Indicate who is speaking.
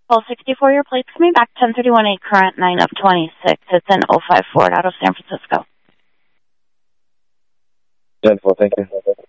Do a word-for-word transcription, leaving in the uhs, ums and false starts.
Speaker 1: Well, sixty-four, your plate's coming back, ten thirty-one eight, current nine of twenty-six. It's an oh five Ford out of San Francisco.
Speaker 2: ten four, thank you.